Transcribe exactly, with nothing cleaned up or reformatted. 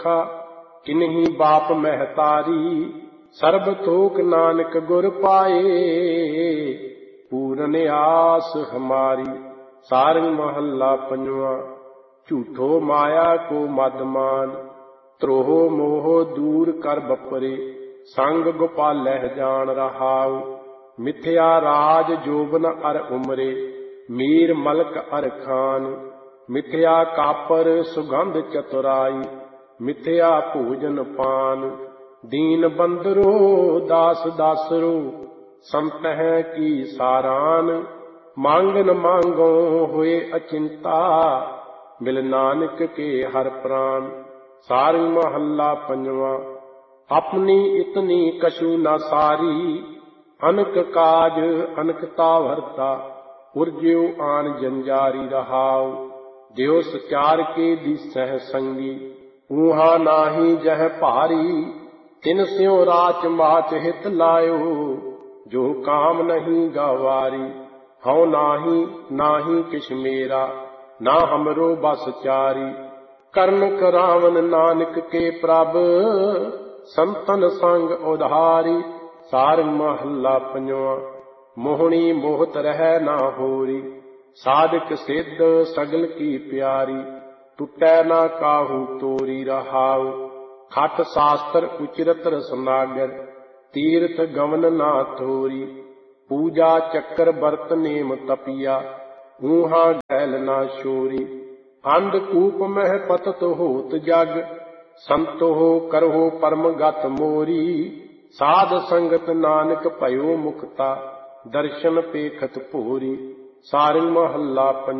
किन्ही बाप महतारी, सर्ब थोक नानक गुर पाए, पूरन आस हमारी। सारंग महला पंजवा। झूठो माया को मदमान, त्रोह मोह दूर कर बपरे, संग गोपालह जान रहाउ। मिथ्या राज जोबन अर उमरे, मीर मलक अर खान। मिथ्या कापर सुगंध चतुराई, मिथ्या भोजन पान। दीन बंदरो दास दासरो, संतह की सारान। मांगन मांगो हुए अचिंता, मिल नानक के हर प्राण। सारंग महला पंजवा। अपनी इतनी कछु न सारी, अनक काज अनकता भरता। उर्ज्यो आन जंजारी रहाउ, ज्यो सचार के दिसह संगी। ऊहा नाही जह भारी, तिन स्यों राच माच हित लायो। जो काम नहीं गवारी, हौ नाही नाही किछ मेरा, ना हमरो बस चारी। करण करावन नानक के प्रभ, संतन संग उधारी। सारंग महला पंजवा। मोहनी मोहत रह ना होरी, साधक सिद्ध सगल की प्यारी। टूटै ना काहू तोरी रहाउ, खट शास्त्र उचरत रसनागर। तीर्थ गमन ना थोरी, पूजा चक्कर बरत नेम तपिया। ऊहा गैल ना शोरी, अंधकूप मह पतत होत जग। संतो करहो परम गत मोरी, साध संगत नानक भयो मुक्ता। दर्शन पेखत भोरी। सारंग महला पंजवा।